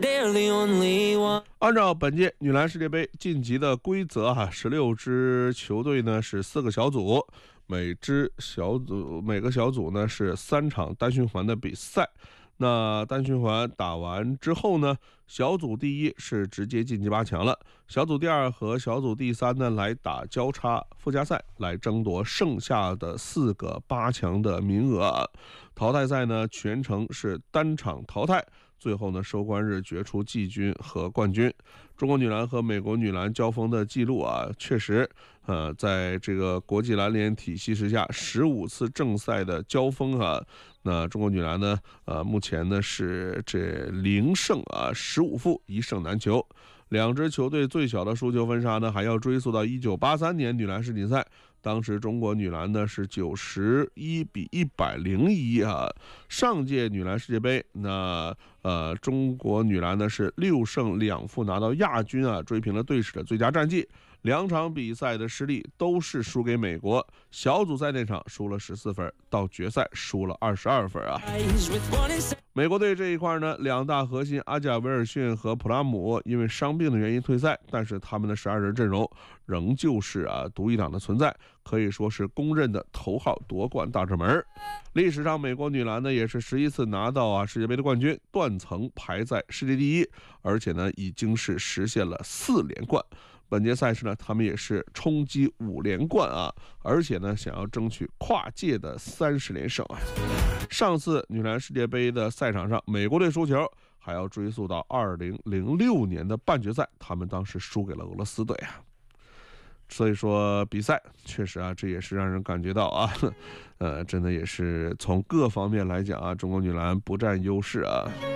按照本届女篮世界杯晋级的规则16支球队呢是4个小组，每个小组呢是3场单循环的比赛。那单循环打完之后呢，小组第1是直接晋级8强了，小组第2和小组第3呢来打交叉附加赛，来争夺剩下的4个8强的名额。淘汰赛呢全程是单场淘汰，最后呢收官日决出季军和冠军。中国女篮和美国女篮交锋的记录确实在这个国际篮联体系之下15次正赛的交锋那中国女篮呢目前呢是这0胜15负1胜难求。两支球队最小的输球分差呢还要追溯到1983年女篮世锦赛，当时中国女篮呢是91比101上届女篮世界杯那中国女篮呢是6胜2负拿到亚军追平了队史的最佳战绩。2场比赛的失利都是输给美国，小组赛那场输了14分，到决赛输了22分美国队这一块呢，2大核心阿贾维尔逊和普拉姆因为伤病的原因退赛，但是他们的12人阵容仍旧是独一档的存在，可以说是公认的头号夺冠大热门。历史上美国女篮呢也是11次拿到世界杯的冠军，断层排在世界第1，而且呢已经是实现了4连冠。本届赛事呢，他们也是冲击5连冠而且呢，想要争取跨界的30连胜上次女篮世界杯的赛场上，美国队输球还要追溯到2006年的半决赛，他们当时输给了俄罗斯队所以说比赛确实这也是让人感觉到真的也是从各方面来讲中国女篮不占优势